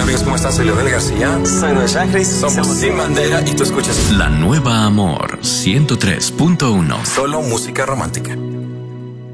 amigos? ¿Cómo están? Soy Leonel García. Soy Noé Chagris. Somos Sin Bandera y tú escuchas La Nueva Amor 103.1. solo música romántica.